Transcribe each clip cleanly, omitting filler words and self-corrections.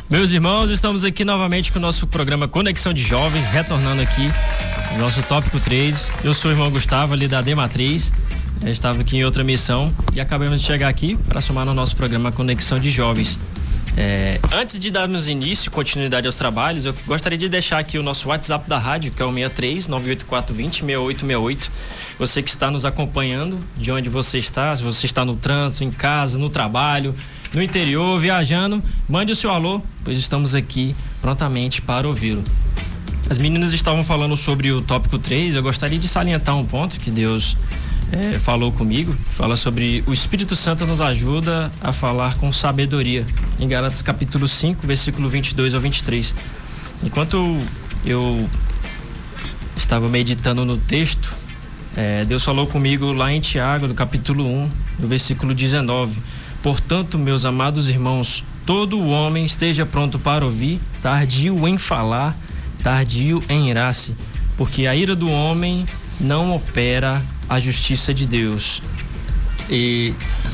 Meus irmãos, estamos aqui novamente com o nosso programa Conexão de Jovens, retornando aqui no nosso tópico 3. Eu sou o irmão Gustavo, ali da D Matriz. Eu estava aqui em outra missão e acabamos de chegar aqui para somar no nosso programa Conexão de Jovens. Antes de darmos início e continuidade aos trabalhos, eu gostaria de deixar aqui o nosso WhatsApp da rádio, que é o 63-98420-6868. Você que está nos acompanhando, de onde você está, se você está no trânsito, em casa, no trabalho, no interior, viajando, mande o seu alô, pois estamos aqui prontamente para ouvi-lo. As meninas estavam falando sobre o tópico 3, eu gostaria de salientar um ponto que Deus falou comigo, fala sobre o Espírito Santo nos ajuda a falar com sabedoria, em Gálatas capítulo 5, versículo 22 ao 23. Enquanto eu estava meditando no texto, Deus falou comigo lá em Tiago, no capítulo 1, no versículo 19. Portanto, meus amados irmãos, todo homem esteja pronto para ouvir, tardio em falar, tardio em irar-se, porque a ira do homem não opera a justiça de Deus. E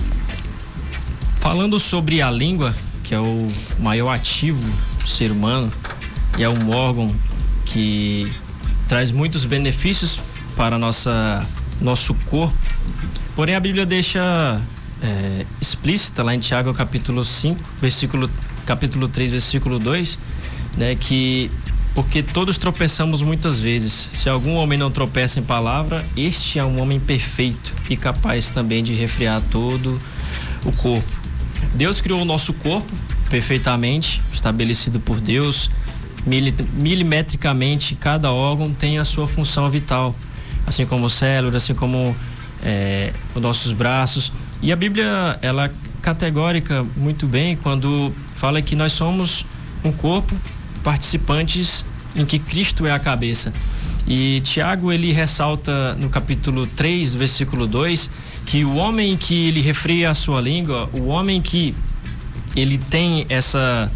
falando sobre a língua, que é o maior ativo do ser humano e é um órgão que traz muitos benefícios para nosso corpo, porém a Bíblia deixa explícita lá em Tiago capítulo 5, capítulo 3, versículo 2, né, que porque todos tropeçamos muitas vezes. Se algum homem não tropeça em palavra, este é um homem perfeito e capaz também de refrear todo o corpo. Deus criou o nosso corpo perfeitamente, estabelecido por Deus, milimetricamente. Cada órgão tem a sua função vital, assim como células, assim como os nossos braços. E a Bíblia, ela categorica muito bem quando fala que nós somos um corpo, participantes em que Cristo é a cabeça. E Tiago, ele ressalta no capítulo 3, versículo 2, que o homem que ele refreia a sua língua, o homem que ele tem essa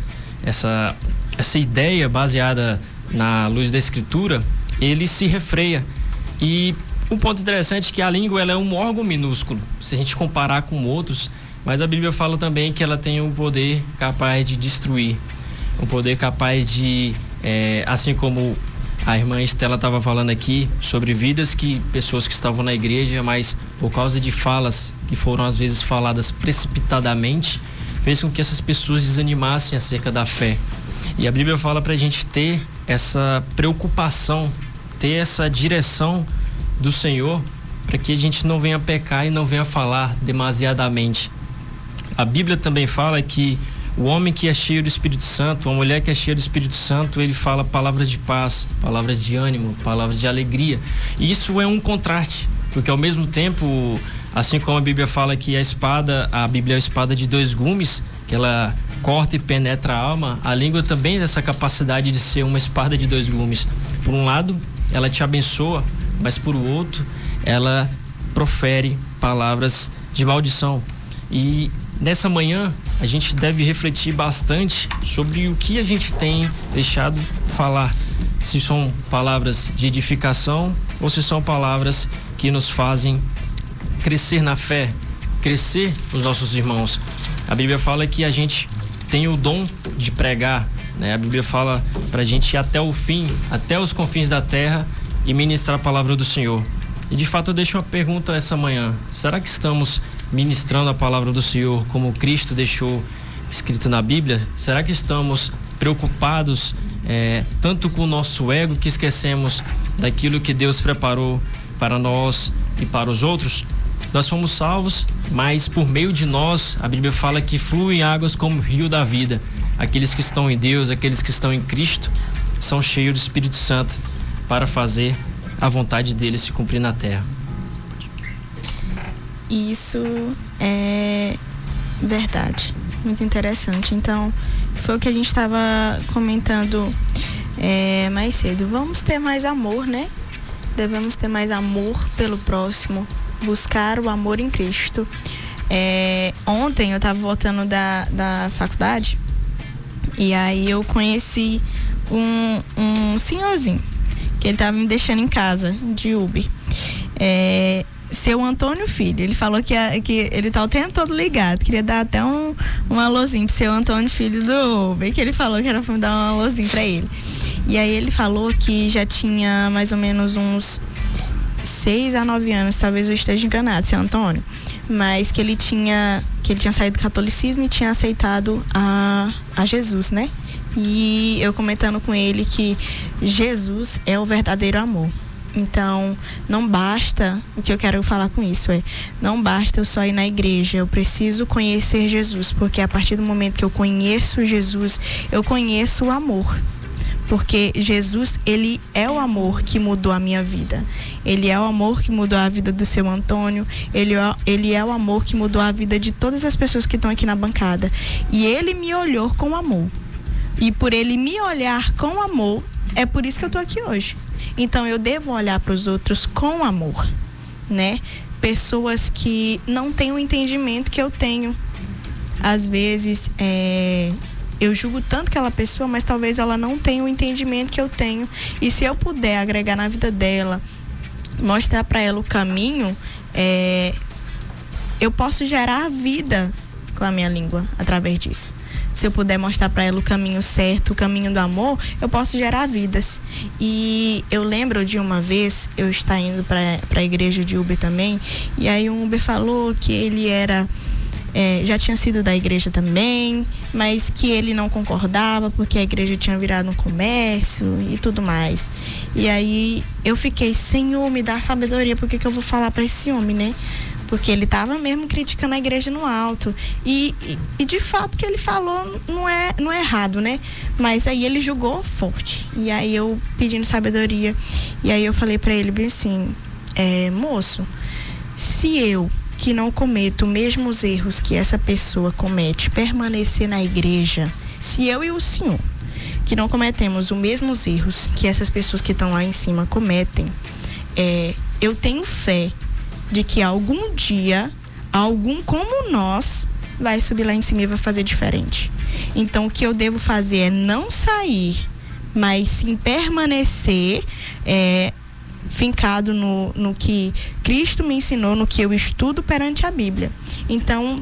ideia baseada na luz da Escritura, ele se refreia. E um ponto interessante é que a língua, ela é um órgão minúsculo, se a gente comparar com outros, mas a Bíblia fala também que ela tem um poder capaz de destruir, um poder capaz de, assim como a irmã Estela estava falando aqui, sobre pessoas que estavam na igreja, mas por causa de falas que foram às vezes faladas precipitadamente, fez com que essas pessoas desanimassem acerca da fé. E a Bíblia fala para a gente ter essa preocupação, ter essa direção do Senhor, para que a gente não venha pecar e não venha falar demasiadamente. A Bíblia também fala que o homem que é cheio do Espírito Santo, a mulher que é cheia do Espírito Santo, ele fala palavras de paz, palavras de ânimo, palavras de alegria. E isso é um contraste, porque ao mesmo tempo, assim como a Bíblia fala que a Bíblia é a espada de dois gumes, que ela corta e penetra a alma, a língua também tem essa capacidade de ser uma espada de dois gumes. Por um lado, ela te abençoa, mas por outro, ela profere palavras de maldição. E nessa manhã, a gente deve refletir bastante sobre o que a gente tem deixado falar. Se são palavras de edificação ou se são palavras que nos fazem crescer na fé, crescer os nossos irmãos. A Bíblia fala que a gente tem o dom de pregar, né? A Bíblia fala pra gente ir até o fim, até os confins da terra e ministrar a palavra do Senhor. E de fato eu deixo uma pergunta essa manhã: será que estamos ministrando a palavra do Senhor como Cristo deixou escrito na Bíblia? Será que estamos preocupados tanto com o nosso ego que esquecemos daquilo que Deus preparou para nós e para os outros? Nós fomos salvos, mas por meio de nós, a Bíblia fala que fluem águas como o rio da vida. Aqueles que estão em Deus, aqueles que estão em Cristo, são cheios do Espírito Santo para fazer a vontade dele se cumprir na terra. Isso é verdade, muito interessante. Então, foi o que a gente estava comentando mais cedo. Vamos ter mais amor, né? Devemos ter mais amor pelo próximo, buscar o amor em Cristo. Ontem eu estava voltando da faculdade e aí eu conheci um senhorzinho que ele estava me deixando em casa de Uber. Seu Antônio Filho. Ele falou que ele tá o tempo todo ligado. Queria dar até um alôzinho pro seu Antônio Filho do Uber, que ele falou que era pra dar um alôzinho pra ele. E aí ele falou que já tinha mais ou menos uns 6 a 9 anos, talvez eu esteja enganado, seu Antônio, mas que ele tinha saído do catolicismo e tinha aceitado a Jesus, né? E eu comentando com ele que Jesus é o verdadeiro amor. Então, não basta, o que eu quero falar com isso não basta eu só ir na igreja, eu preciso conhecer Jesus, porque a partir do momento que eu conheço Jesus, eu conheço o amor. Porque Jesus, ele é o amor que mudou a minha vida. Ele é o amor que mudou a vida do seu Antônio. Ele é o amor que mudou a vida de todas as pessoas que estão aqui na bancada. E ele me olhou com amor. E por ele me olhar com amor, é por isso que eu estou aqui hoje. Então eu devo olhar para os outros com amor, né? Pessoas que não têm o entendimento que eu tenho. Às vezes, eu julgo tanto aquela pessoa, mas talvez ela não tenha o entendimento que eu tenho. E se eu puder agregar na vida dela, mostrar para ela o caminho, eu posso gerar vida com a minha língua através disso. Se eu puder mostrar para ela o caminho certo, o caminho do amor, eu posso gerar vidas. E eu lembro de uma vez, eu estava indo para a igreja de Uber também, e aí um Uber falou que ele já tinha sido da igreja também, mas que ele não concordava porque a igreja tinha virado um comércio e tudo mais. E aí eu fiquei, Senhor, me dá sabedoria, porque que eu vou falar para esse homem, né? Porque ele estava mesmo criticando a igreja no alto. E de fato o que ele falou não é errado, né? Mas aí ele julgou forte. E aí eu pedindo sabedoria. E aí eu falei para ele bem assim, moço, se eu, que não cometo os mesmos erros que essa pessoa comete, permanecer na igreja, se eu e o senhor, que não cometemos os mesmos erros que essas pessoas que estão lá em cima cometem, eu tenho fé de que algum dia, algum como nós vai subir lá em cima e vai fazer diferente. Então o que eu devo fazer é não sair, mas sim permanecer fincado no que Cristo me ensinou, no que eu estudo perante a Bíblia. Então,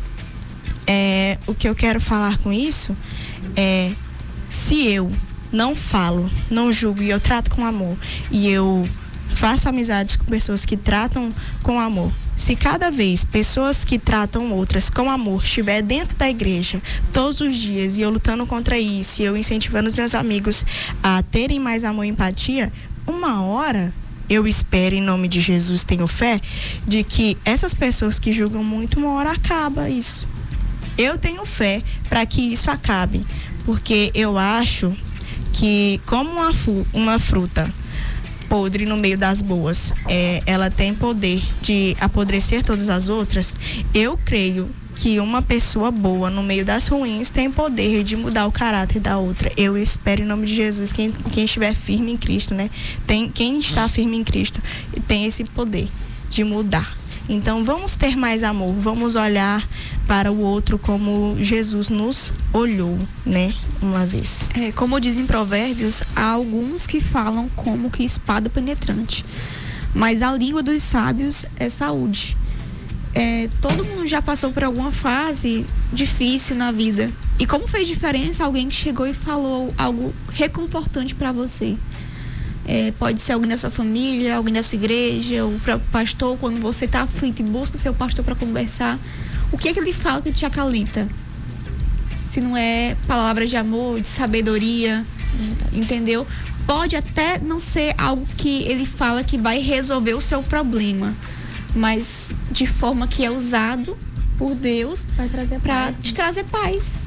o que eu quero falar com isso é, se eu não falo, não julgo e eu trato com amor, e eu faço amizades com pessoas que tratam com amor, se cada vez pessoas que tratam outras com amor estiver dentro da igreja todos os dias, e eu lutando contra isso, e eu incentivando os meus amigos a terem mais amor e empatia, uma hora, eu espero, em nome de Jesus, tenho fé, de que essas pessoas que julgam muito, uma hora acaba isso. Eu tenho fé para que isso acabe, porque eu acho que como uma fruta podre no meio das boas, ela tem poder de apodrecer todas as outras, eu creio que uma pessoa boa no meio das ruins tem poder de mudar o caráter da outra. Eu espero, em nome de Jesus, quem estiver firme em Cristo, né? Quem está firme em Cristo tem esse poder de mudar. Então vamos ter mais amor, vamos olhar para o outro como Jesus nos olhou, né? Uma vez. Como dizem Provérbios, há alguns que falam como que espada penetrante, mas a língua dos sábios é saúde. Todo mundo já passou por alguma fase difícil na vida. E como fez diferença alguém que chegou e falou algo reconfortante para você? Pode ser alguém da sua família, alguém da sua igreja, o próprio pastor, quando você está aflito e busca seu pastor para conversar. O que é que ele fala que te acalenta? Se não é palavras de amor, de sabedoria, entendeu? Pode até não ser algo que ele fala que vai resolver o seu problema, mas de forma que é usado por Deus para te trazer paz,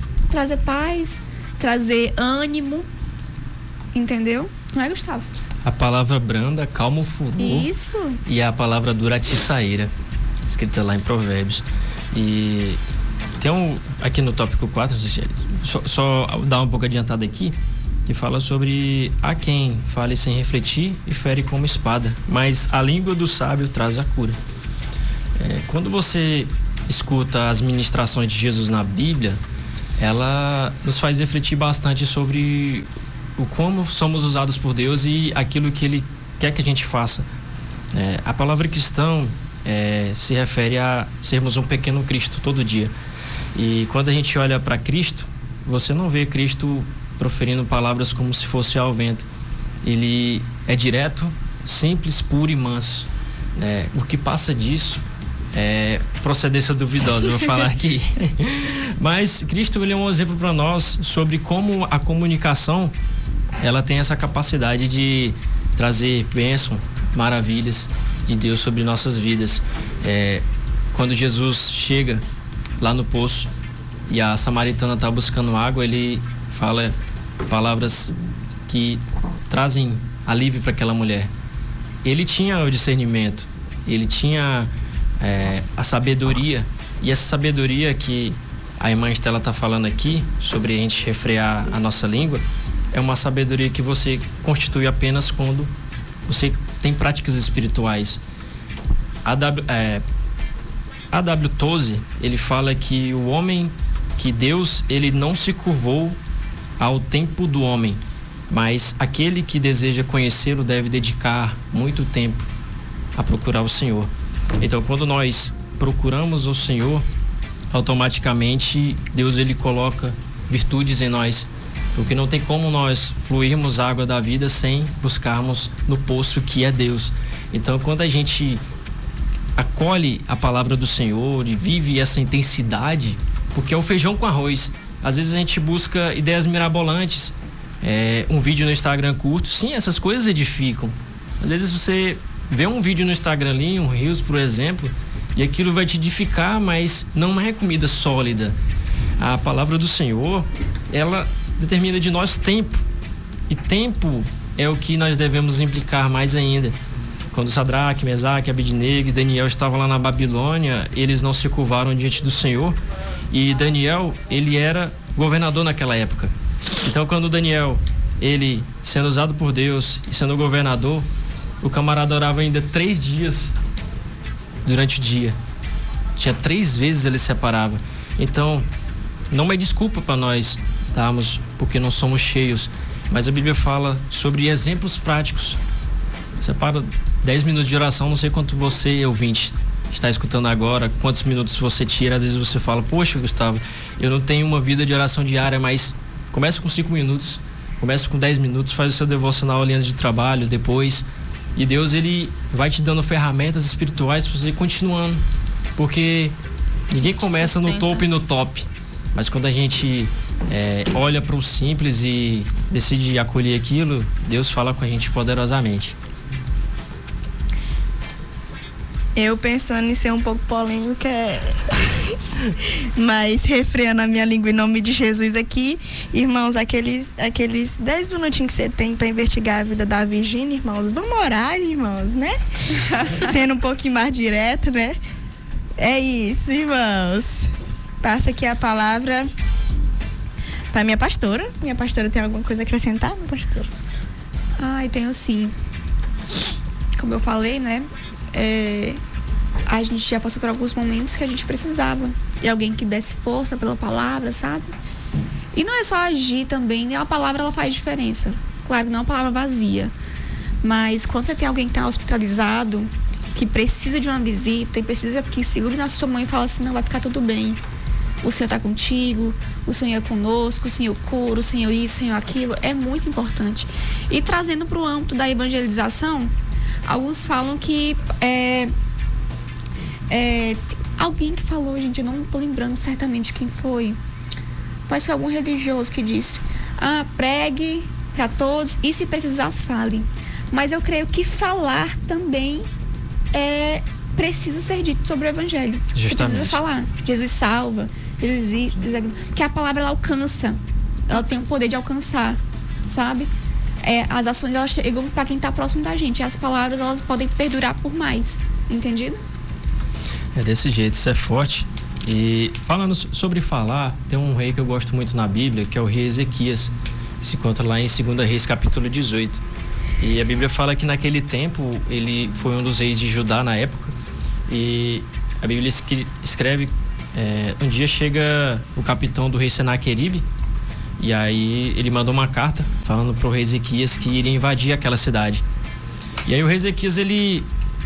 trazer ânimo, entendeu? Não é, Gustavo? A palavra branda calma o furor. Isso. E a palavra dura atiçaeira, escrita lá em Provérbios. E tem aqui no tópico 4, só dar um pouco adiantado aqui, que fala sobre a quem fale sem refletir e fere como espada, mas a língua do sábio traz a cura. Quando você escuta as ministrações de Jesus na Bíblia, ela nos faz refletir bastante sobre o como somos usados por Deus e aquilo que Ele quer que a gente faça. A palavra cristão, se refere a sermos um pequeno Cristo todo dia. E quando a gente olha para Cristo, você não vê Cristo proferindo palavras como se fosse ao vento. Ele é direto, simples, puro e manso. O que passa disso é procedência duvidosa, eu vou falar aqui. Mas Cristo, ele é um exemplo para nós sobre como a comunicação, ela tem essa capacidade de trazer bênção, maravilhas de Deus sobre nossas vidas. Quando Jesus chega lá no poço e a samaritana está buscando água, ele fala palavras que trazem alívio para aquela mulher. Ele tinha o discernimento, ele tinha a sabedoria, e essa sabedoria que a irmã Estela está falando aqui, sobre a gente refrear a nossa língua, é uma sabedoria que você constitui apenas quando você tem práticas espirituais. A.W. Tozer, ele fala que o homem, que Deus, ele não se curvou ao tempo do homem, mas aquele que deseja conhecê-lo deve dedicar muito tempo a procurar o Senhor. Então, quando nós procuramos o Senhor, automaticamente Deus, ele coloca virtudes em nós, porque não tem como nós fluirmos a água da vida sem buscarmos no poço que é Deus. Então, quando a gente acolhe a palavra do Senhor e vive essa intensidade, porque é o feijão com arroz. Às vezes a gente busca ideias mirabolantes, um vídeo no Instagram curto. Sim, essas coisas edificam. Às vezes você vê um vídeo no Instagram ali, um Reels, por exemplo, e aquilo vai te edificar, mas não é comida sólida. A palavra do Senhor, ela determina de nós tempo, e tempo é o que nós devemos implicar mais ainda. Quando Sadraque, Mesaque, Abednego e Daniel estavam lá na Babilônia, eles não se curvaram diante do Senhor, e Daniel, ele era governador naquela época. Então, quando Daniel, ele sendo usado por Deus e sendo governador, o camarada orava ainda 3 dias durante o dia. Tinha 3 vezes ele separava. Então, não é desculpa para nós darmos porque não somos cheios, mas a Bíblia fala sobre exemplos práticos. Separa 10 minutos de oração, não sei quanto você, ouvinte, está escutando agora, quantos minutos você tira. Às vezes você fala, poxa, Gustavo, eu não tenho uma vida de oração diária, mas começa com 5 minutos, começa com 10 minutos, faz o seu devocional ali antes de trabalho, depois, e Deus, ele vai te dando ferramentas espirituais para você ir continuando, porque ninguém começa no topo e no top, mas quando a gente olha para o simples e decide acolher aquilo, Deus fala com a gente poderosamente. Eu pensando em ser um pouco polêmica, mas refreando a minha língua em nome de Jesus aqui, irmãos, aqueles 10 minutinhos que você tem para investigar a vida da Virgínia, irmãos, vamos orar, irmãos, né? Sendo um pouquinho mais direto, né? É isso, irmãos. Passa aqui a palavra para minha pastora. Minha pastora tem alguma coisa a acrescentar, minha pastora? Tenho sim. Como eu falei, né? A gente já passou por alguns momentos que a gente precisava de alguém que desse força pela palavra, sabe? E não é só agir também, a palavra, ela faz diferença. Claro que não é uma palavra vazia, mas quando você tem alguém que está hospitalizado, que precisa de uma visita e precisa que segure na sua mão e fala assim, não, vai ficar tudo bem, o Senhor está contigo, o Senhor é conosco, o Senhor cura, o Senhor isso, o Senhor aquilo, é muito importante. E trazendo para o âmbito da evangelização, alguns falam que alguém que falou, gente, eu não tô lembrando certamente quem foi, mas foi algum religioso que disse, pregue para todos e se precisar fale. Mas eu creio que falar também precisa ser dito sobre o evangelho. Justamente. Você precisa falar, Jesus salva, Jesus, que a palavra, ela alcança, ela tem o poder de alcançar, sabe? As ações, elas chegam para quem está próximo da gente, e as palavras, elas podem perdurar por mais, entendido? É desse jeito, isso é forte. E falando sobre falar, tem um rei que eu gosto muito na Bíblia, que é o rei Ezequias, que se encontra lá em 2 Reis, capítulo 18. E a Bíblia fala que naquele tempo ele foi um dos reis de Judá na época, e a Bíblia escreve, um dia chega o capitão do rei Senaqueribe, e aí ele mandou uma carta falando pro rei Ezequias que iria invadir aquela cidade. E aí o rei Ezequias, ele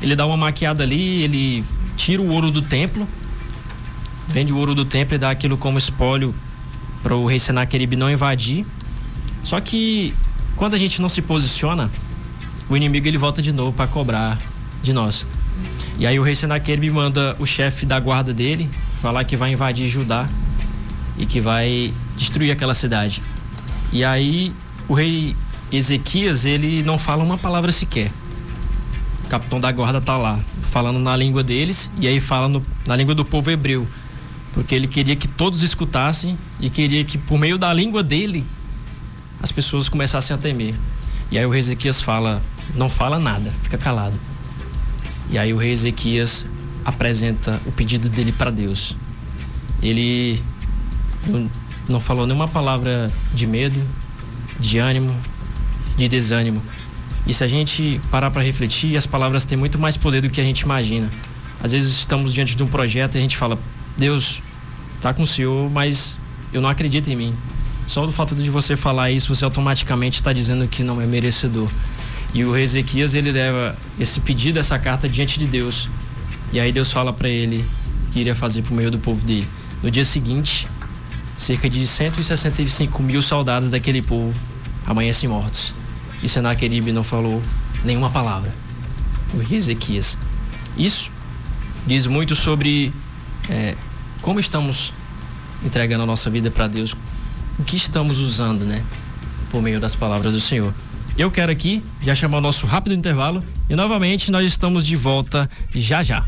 ele dá uma maquiada ali, ele tira o ouro do templo, vende o ouro do templo e dá aquilo como espólio para o rei Senaqueribe não invadir. Só que quando a gente não se posiciona, o inimigo ele volta de novo para cobrar de nós. E aí o rei Senaqueribe manda o chefe da guarda dele falar que vai invadir Judá e que vai destruir aquela cidade. E aí o rei Ezequias, ele não fala uma palavra sequer. O capitão da guarda tá lá falando na língua deles, e aí fala na língua do povo hebreu, porque ele queria que todos escutassem e queria que por meio da língua dele as pessoas começassem a temer. E aí o rei Ezequias fala: não fala nada, fica calado. E aí o rei Ezequias apresenta o pedido dele para Deus. Ele não falou nenhuma palavra de medo, de ânimo, de desânimo. E se a gente parar para refletir, as palavras têm muito mais poder do que a gente imagina. Às vezes estamos diante de um projeto e a gente fala: Deus, tá com o Senhor, mas eu não acredito em mim. Só do fato de você falar isso, você automaticamente está dizendo que não é merecedor. E o rei Ezequias, ele leva esse pedido, essa carta diante de Deus. E aí Deus fala para ele que iria fazer por meio do povo dele. No dia seguinte, cerca de 165 mil soldados daquele povo amanhecem mortos. E Senaqueribe não falou nenhuma palavra. O rei Ezequias. Isso diz muito sobre como estamos entregando a nossa vida para Deus. O que estamos usando, né? Por meio das palavras do Senhor. Eu quero aqui já chamar o nosso rápido intervalo e novamente nós estamos de volta já já.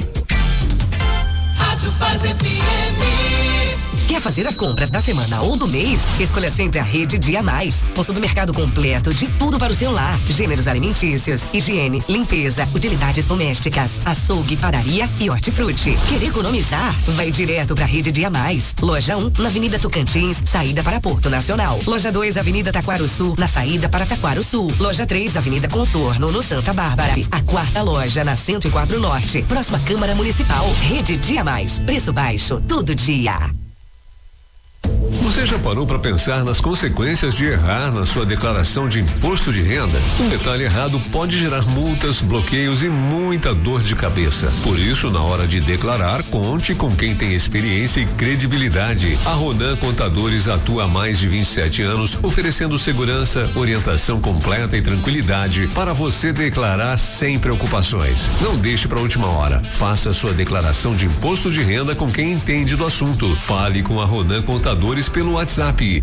Rádio Paz FM. Quer fazer as compras da semana ou do mês? Escolha sempre a Rede Dia Mais. Um supermercado completo de tudo para o seu lar. Gêneros alimentícios, higiene, limpeza, utilidades domésticas, açougue, padaria e hortifruti. Quer economizar? Vai direto para a Rede Dia Mais. Loja 1, na Avenida Tocantins, saída para Porto Nacional. Loja 2, Avenida Taquaro Sul, na saída para Taquaro Sul. Loja 3, Avenida Contorno, no Santa Bárbara. A quarta loja na 104 Norte, próxima Câmara Municipal. Rede Dia Mais. Preço baixo, todo dia. Você já parou para pensar nas consequências de errar na sua declaração de imposto de renda? Um detalhe errado pode gerar multas, bloqueios e muita dor de cabeça. Por isso, na hora de declarar, conte com quem tem experiência e credibilidade. A Ronan Contadores atua há mais de 27 anos, oferecendo segurança, orientação completa e tranquilidade para você declarar sem preocupações. Não deixe para a última hora. Faça sua declaração de imposto de renda com quem entende do assunto. Fale com a Ronan Contadores pelo WhatsApp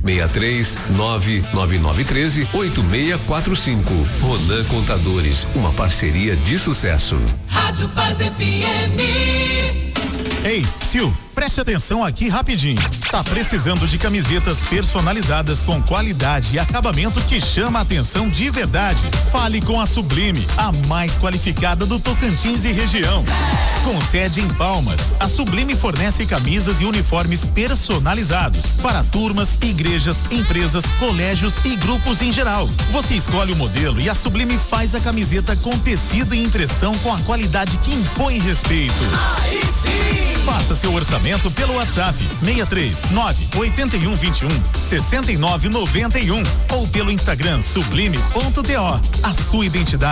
63999138645. Ronan Contadores, uma parceria de sucesso. Rádio Paz FM. Ei, Sil, preste atenção aqui rapidinho. Tá precisando de camisetas personalizadas com qualidade e acabamento que chama a atenção de verdade? Fale com a Sublime, a mais qualificada do Tocantins e região. Com sede em Palmas, a Sublime fornece camisas e uniformes personalizados para turmas, igrejas, empresas, colégios e grupos em geral. Você escolhe o modelo e a Sublime faz a camiseta com tecido e impressão com a qualidade que impõe respeito. Aí sim! Faça seu orçamento pelo WhatsApp 639-8121-6991 ou pelo Instagram sublime.to. A sua identidade